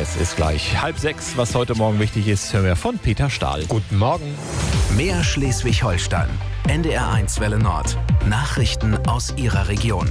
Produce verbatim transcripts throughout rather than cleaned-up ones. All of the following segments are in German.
Es ist gleich halb sechs. Was heute Morgen wichtig ist, hören wir von Peter Stahl. Guten Morgen. Mehr Schleswig-Holstein. N D R eins Welle Nord. Nachrichten aus Ihrer Region.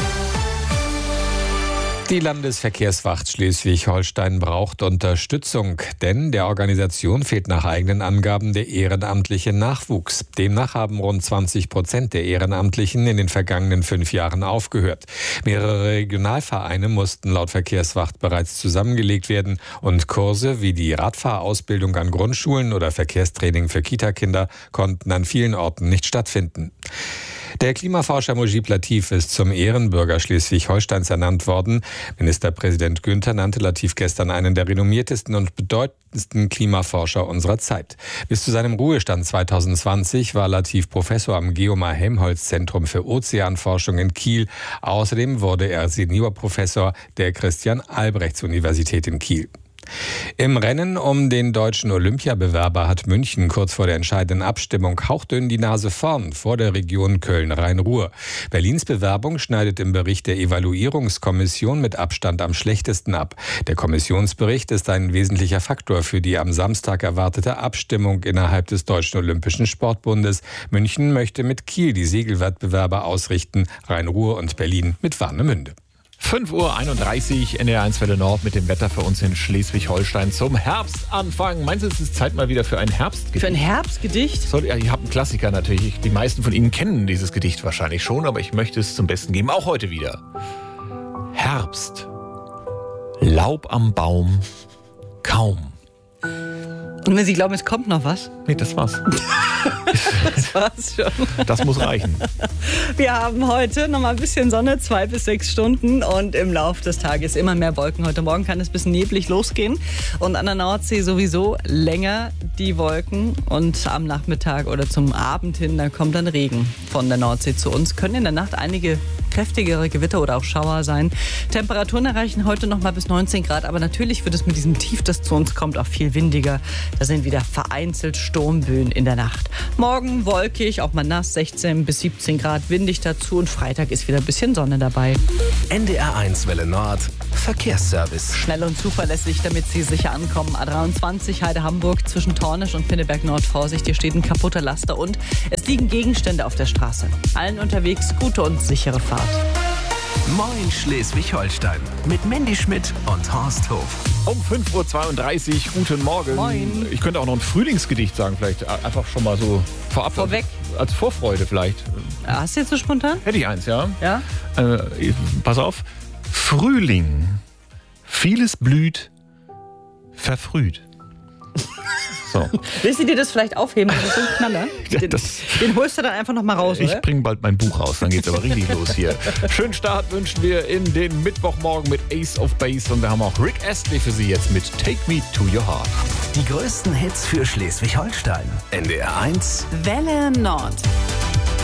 Die Landesverkehrswacht Schleswig-Holstein braucht Unterstützung, denn der Organisation fehlt nach eigenen Angaben der ehrenamtliche Nachwuchs. Demnach haben rund zwanzig Prozent der Ehrenamtlichen in den vergangenen fünf Jahren aufgehört. Mehrere Regionalvereine mussten laut Verkehrswacht bereits zusammengelegt werden und Kurse wie die Radfahrausbildung an Grundschulen oder Verkehrstraining für Kitakinder konnten an vielen Orten nicht stattfinden. Der Klimaforscher Mujib Latif ist zum Ehrenbürger Schleswig-Holsteins ernannt worden. Ministerpräsident Günther nannte Latif gestern einen der renommiertesten und bedeutendsten Klimaforscher unserer Zeit. Bis zu seinem Ruhestand zwanzig zwanzig war Latif Professor am Geomar-Helmholtz-Zentrum für Ozeanforschung in Kiel. Außerdem wurde er Seniorprofessor der Christian-Albrechts-Universität in Kiel. Im Rennen um den deutschen Olympiabewerber hat München kurz vor der entscheidenden Abstimmung hauchdünn die Nase vorn vor der Region Köln-Rhein-Ruhr. Berlins Bewerbung schneidet im Bericht der Evaluierungskommission mit Abstand am schlechtesten ab. Der Kommissionsbericht ist ein wesentlicher Faktor für die am Samstag erwartete Abstimmung innerhalb des Deutschen Olympischen Sportbundes. München möchte mit Kiel die Segelwettbewerbe ausrichten, Rhein-Ruhr und Berlin mit Warnemünde. fünf Uhr einunddreißig, N D R eins Welle Nord mit dem Wetter für uns in Schleswig-Holstein zum Herbstanfang. Meinst du, es ist Zeit mal wieder für ein Herbstgedicht? Für ein Herbstgedicht? So, ja, ihr habt einen Klassiker natürlich. Die meisten von Ihnen kennen dieses Gedicht wahrscheinlich schon, aber ich möchte es zum Besten geben, auch heute wieder. Herbst. Laub am Baum. Kaum. Und wenn Sie glauben, es kommt noch was? Nee, das war's. Das war's schon. Das muss reichen. Wir haben heute noch mal ein bisschen Sonne, zwei bis sechs Stunden und im Laufe des Tages immer mehr Wolken. Heute Morgen kann es ein bisschen neblig losgehen und an der Nordsee sowieso länger die Wolken und am Nachmittag oder zum Abend hin, da kommt dann Regen von der Nordsee zu uns. Können in der Nacht einige kräftigere Gewitter oder auch Schauer sein. Temperaturen erreichen heute noch mal bis neunzehn Grad, aber natürlich wird es mit diesem Tief, das zu uns kommt, auch viel windiger. Da sind wieder vereinzelt Sturmböen in der Nacht. Morgen wolkig, auch mal nass, sechzehn bis siebzehn Grad, windig dazu und Freitag ist wieder ein bisschen Sonne dabei. N D R eins Welle Nord. Verkehrsservice. Schnell und zuverlässig, damit Sie sicher ankommen. A dreiundzwanzig Heide Hamburg zwischen Tornisch und Pinneberg Nord. Vorsicht, hier steht ein kaputter Laster und es liegen Gegenstände auf der Straße. Allen unterwegs gute und sichere Fahrt. Moin Schleswig-Holstein mit Mandy Schmidt und Horst Hof. Um fünf Uhr zweiunddreißig, guten Morgen. Moin. Ich könnte auch noch ein Frühlingsgedicht sagen, vielleicht einfach schon mal so vorab. Vorweg. Als Vorfreude vielleicht. Hast du jetzt so spontan? Hätte ich eins, ja? Ja. Äh, pass auf. Frühling. Vieles blüht, verfrüht. So. Willst du dir das vielleicht aufheben? Das ist so ein Knaller. Den, Das- den holst du dann einfach noch mal raus, Ich oder? bringe bald mein Buch raus, dann geht's aber richtig los hier. Schönen Start wünschen wir in den Mittwochmorgen mit Ace of Base und wir haben auch Rick Astley für Sie jetzt mit Take Me to Your Heart. Die größten Hits für Schleswig-Holstein. N D R eins Welle Nord.